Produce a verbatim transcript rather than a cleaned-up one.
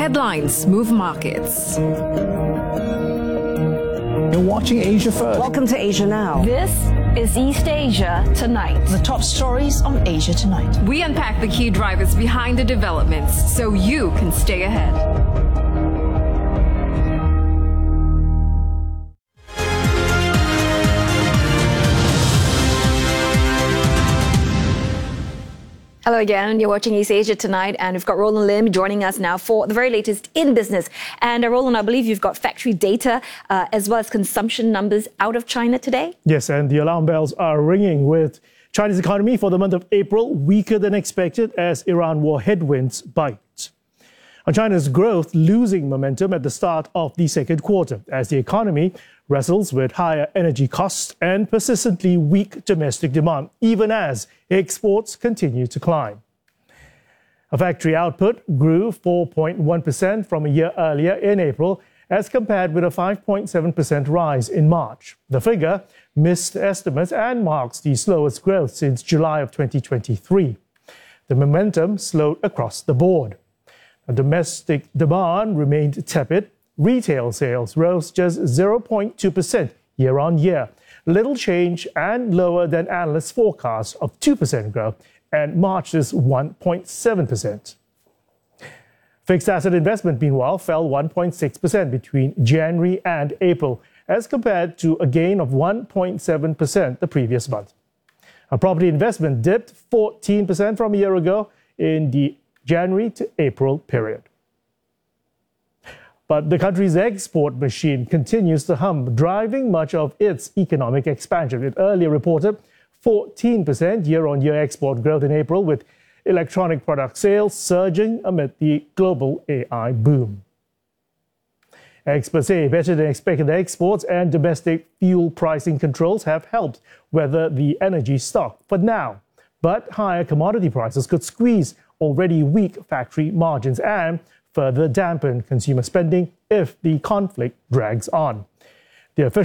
Headlines move markets. You're watching Asia First. Welcome to Asia Now. This is East Asia Tonight. The top stories on Asia Tonight. We unpack the key drivers behind the developments so you can stay ahead. Hello again, you're watching East Asia Tonight, and we've got Roland Lim joining us now for the very latest in business. And uh, Roland, I believe you've got factory data uh, as well as consumption numbers out of China today? Yes, and the alarm bells are ringing with China's economy for the month of April weaker than expected as Iran war headwinds bite. On China's growth losing momentum at the start of the second quarter as the economy wrestles with higher energy costs and persistently weak domestic demand, even as exports continue to climb. A factory output grew four point one percent from a year earlier in April, as compared with a five point seven percent rise in March. The figure missed estimates and marks the slowest growth since July of twenty twenty-three. The momentum slowed across the board. Domestic demand remained tepid. Retail sales rose just zero point two percent year on year, little change and lower than analysts' forecasts of two percent growth and March's one point seven percent. Fixed asset investment, meanwhile, fell one point six percent between January and April, as compared to a gain of one point seven percent the previous month. A property investment dipped fourteen percent from a year ago in the January to April period. But the country's export machine continues to hum, driving much of its economic expansion. It earlier reported fourteen percent year-on-year export growth in April, with electronic product sales surging amid the global A I boom. Experts say better than expected exports and domestic fuel pricing controls have helped weather the energy stock for now. But higher commodity prices could squeeze already weak factory margins and further dampen consumer spending if the conflict drags on. The official